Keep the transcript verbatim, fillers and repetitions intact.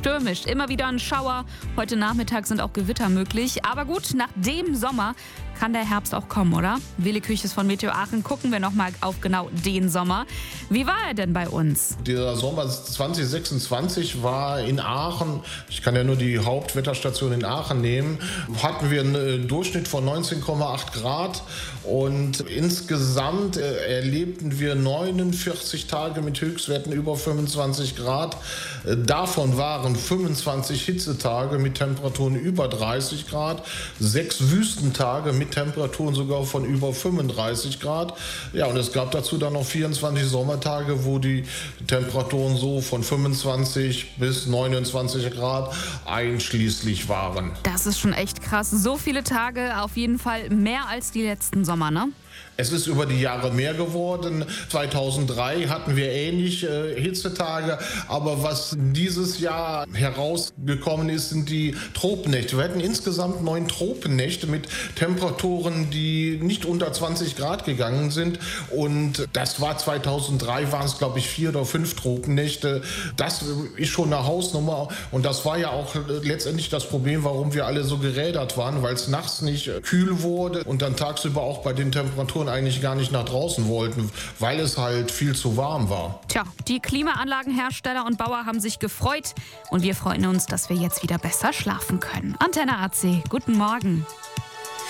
stürmisch. Immer wieder ein Schauer. Heute Nachmittag sind auch Gewitter möglich. Aber gut, nach dem Sommer kann der Herbst auch kommen, oder? Willi Küches von Meteo Aachen, gucken wir nochmal auf genau den Sommer. Wie war er denn bei uns? Der Sommer zwanzig sechsundzwanzig war in Aachen, ich kann ja nur die Hauptwetterstation in Aachen nehmen, hatten wir einen Durchschnitt von neunzehn Komma acht Grad und insgesamt erlebten wir neunundvierzig Tage mit Höchstwerten über fünfundzwanzig Grad. Davon waren fünfundzwanzig Hitzetage mit Temperaturen über dreißig Grad, sechs Wüstentage mit Temperaturen sogar von über fünfunddreißig Grad. Ja, und es gab dazu dann noch vierundzwanzig Sommertage, wo die Temperaturen so von fünfundzwanzig bis neunundzwanzig Grad einschließlich waren. Das ist schon echt krass. So viele Tage, auf jeden Fall mehr als die letzten Sommer, ne? Es ist über die Jahre mehr geworden. zweitausenddrei hatten wir ähnliche Hitzetage. Aber was dieses Jahr herausgekommen ist, sind die Tropennächte. Wir hatten insgesamt neun Tropennächte mit Temperaturen, die nicht unter zwanzig Grad gegangen sind. Und das war zweitausenddrei, waren es glaube ich vier oder fünf Tropennächte. Das ist schon eine Hausnummer. Und das war ja auch letztendlich das Problem, warum wir alle so gerädert waren, weil es nachts nicht kühl wurde und dann tagsüber auch bei den Temperaturen eigentlich gar nicht nach draußen wollten, weil es halt viel zu warm war. Tja, die Klimaanlagenhersteller und Bauer haben sich gefreut und wir freuen uns, dass wir jetzt wieder besser schlafen können. Antenne A C, guten Morgen.